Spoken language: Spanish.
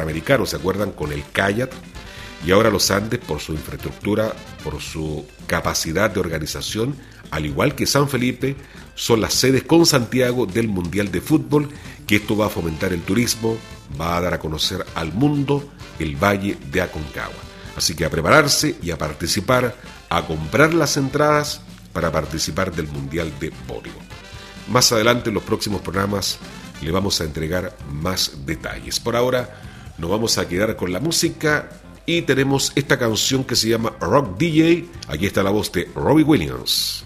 Panamericano, ¿se acuerdan? Con el kayak. Y ahora los Andes, por su infraestructura, por su capacidad de organización, al igual que San Felipe, son las sedes con Santiago del Mundial de Fútbol, que esto va a fomentar el turismo, va a dar a conocer al mundo el Valle de Aconcagua. Así que a prepararse y a participar, a comprar las entradas para participar del Mundial de Voleibol. Más adelante en los próximos programas le vamos a entregar más detalles. Por ahora nos vamos a quedar con la música y tenemos esta canción que se llama Rock DJ. Aquí está la voz de Robbie Williams.